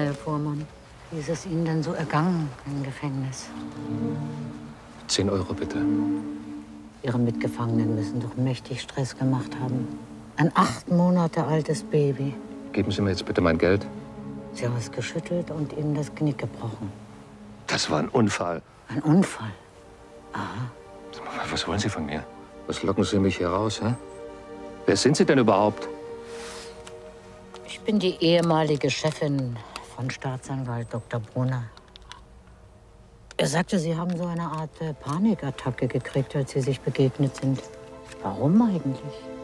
Herr Fuhrmann. Wie ist es Ihnen denn so ergangen im Gefängnis? 10 Euro bitte. Ihre Mitgefangenen müssen doch mächtig Stress gemacht haben. Ein 8 Monate altes Baby. Geben Sie mir jetzt bitte mein Geld. Sie haben es geschüttelt und Ihnen das Knick gebrochen. Das war ein Unfall. Ein Unfall? Aha. Was wollen Sie von mir? Was locken Sie mich hier raus, hä? Wer sind Sie denn überhaupt? Ich bin die ehemalige Chefin von Staatsanwalt Dr. Brunner. Er sagte, Sie haben so eine Art Panikattacke gekriegt, als Sie sich begegnet sind. Warum eigentlich?